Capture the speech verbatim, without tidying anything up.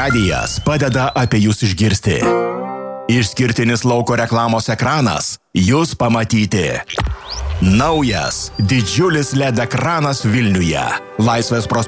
radijas padeda apie jūs išgirsti. Išskirtinis lauko reklamos ekranas jūs pamatyti. Naujas didžiulis L E D ekranas Vilniuje. Laisvės prospektas